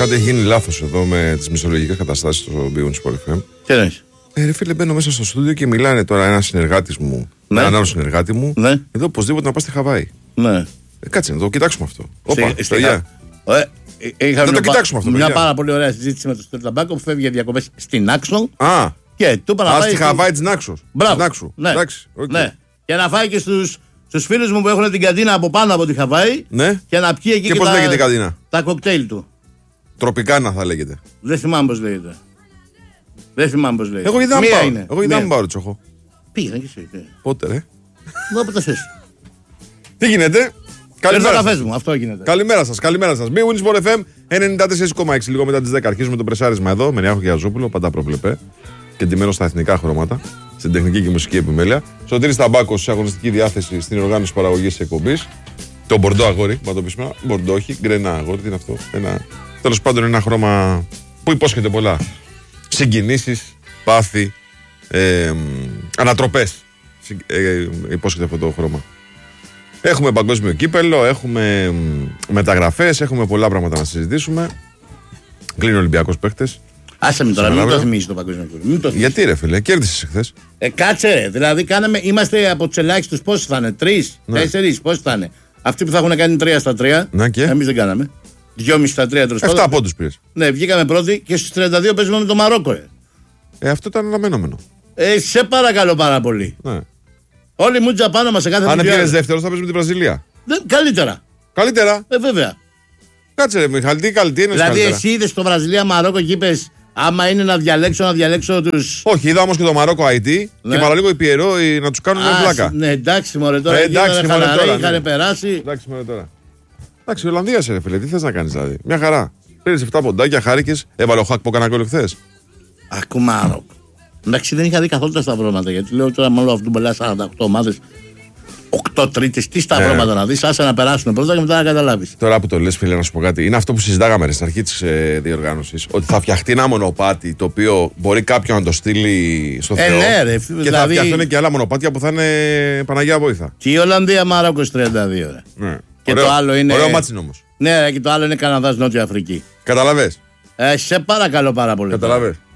Κάτι έχει γίνει λάθος εδώ με τις μισθολογικές καταστάσεις στο Beyond Sport FM. Τι εννοείς? Ρε φίλε, μπαίνω μέσα στο στούντιο και μιλάνε τώρα ένα συνεργάτη μου. Ναι. Έναν άλλο συνεργάτη μου. Ναι. Εδώ οπωσδήποτε να πας στη Χαβάη. Ναι. Κάτσε να το κοιτάξουμε αυτό. Όπα, Είχαμε το κοιτάξουμε αυτό, μια παιδιά. πάρα πολύ ωραία συζήτηση με τον Στέλιο Ταμπάκο που φεύγει για διακοπές στην Άξο. Α, Και του είπα να πάει. στη Χαβάη της Νάξος. Μπράβο. Νάξου. Ναι. Εντάξει, οκ. Ναι. Και να φάει και στους φίλους μου που έχουν την καντίνα από πάνω από τη Χαβάη. Ναι. Και να πιει εκεί Και πώς λέγεται η καντίνα? τα κοκτέιλ του. Τροπικάνα θα λέγεται. Δεν θυμάμαι πώς λέγεται. Εγώ είδα Μία πάω. είναι. Εγώ είδα Μία. να πάω τσοχό. Πήγαινε και εσύ. Ναι. Πότε ρε? Εδώ από τα θες. Τι γίνεται? Έρθω Καλημέρα καφές σας. μου. Αυτό γίνεται. Καλημέρα σας, καλημέρα σας. Big Win Sport FM 94,6. Λίγο μετά τις 10 αρχίζουμε το πρεσάρισμα εδώ. Με Νιάχο Γιαζόπουλο, πάντα προβλεπέ. Και ντυμένο στα εθνικά χρώματα. Στην τεχνική και μουσική επιμέλεια. Σωτήρης Ταμπάκος σε αγωνιστική διάθεση στην οργάνωση παραγωγής εκπομπής. Το μπορντό αγόρι, να το πει σήμερα. Μπορντό, όχι, γκρενά αγόρι, τι είναι αυτό? Τέλος πάντων, ένα χρώμα που υπόσχεται πολλά. Συγκινήσεις, πάθη, ανατροπές. Υπόσχεται αυτό το χρώμα. Έχουμε παγκόσμιο κύπελο, έχουμε μεταγραφές, έχουμε πολλά πράγματα να συζητήσουμε. Κλείνει ο Ολυμπιακός παίχτες. Άσε με τώρα, μην Σήμερα, το θυμίζεις το παγκόσμιο κύπελλο. Γιατί ρε φίλε, κέρδισες εχθές. Κάτσε ρε, δηλαδή είμαστε από τους ελάχιστους πόσοι θα είναι, 3, 4, πόσοι θα είναι. Αυτοί που θα έχουν κάνει 3 στα 3, Να και. εμείς δεν κάναμε. 2,5 στα 3 τέλος 7 πάντων. πόντους πήρες. Ναι, βγήκαμε πρώτοι και στους 32 παίζουμε με το Μαρόκο. Ρε. Αυτό ήταν αναμενόμενο. Σε παρακαλώ πάρα πολύ. Ναι. Όλοι μου πάνω μας σε κάθε Αν δουλειά. έβγαινες δεύτερος θα παίζεις με τη Βραζιλία. Καλύτερα. Καλύτερα. Βέβαια. Κάτσε ρε Μιχάλη, τι εννοείς Δηλαδή καλύτερα? εσύ είδες το Βραζιλία-Μαρόκο και είπες άμα είναι να διαλέξω τους. Όχι, είδα όμως και το Μαρόκο IT Ναι. και παραλίγο η Πιερό να τους κάνουν μια πλάκα. Ναι, εντάξει μωρέ τώρα. Εντάξει, μωρέ, τώρα, ναι. Είχαν περάσει. Εντάξει, μωρέ τώρα. Εντάξει, Ολλανδία σε ρε φίλε, τι θες να κάνεις δηλαδή? Μια χαρά. Πήρες 7 ποντάκια, χάρηκες, έβαλε ο Χακ που έκανα γκολ χθες. Ακόμα Μαρόκο. Εντάξει, δεν είχα δει καθόλου τα σταυρώματα γιατί λέω τώρα μάλλον αυτού μπελά 48 ομάδες. 8 τρίτες, τι σταυρώματα να δεις, άσε να περάσουν πρώτα και μετά να καταλάβεις. Τώρα που το λες, φίλε, να σου πω κάτι. Είναι αυτό που συζητάγαμε ρε, στην αρχή της διοργάνωσης. Ότι θα φτιαχτεί ένα μονοπάτι το οποίο μπορεί κάποιον να το στείλει στο Θεό. Ναι, ρε, και δηλαδή... θα φτιαχτούν και άλλα μονοπάτια που θα είναι Παναγία Βόηθα. Και η Ολλανδία Μαρόκο 32. Ρε. Ναι. Και ωραίο, το άλλο είναι. ωραίο μάτσι είναι όμως. Ναι, και το άλλο είναι Καναδάς Νότια Αφρική. Καταλαβες. Σε παρακαλώ πάρα πολύ. Καταλαβες.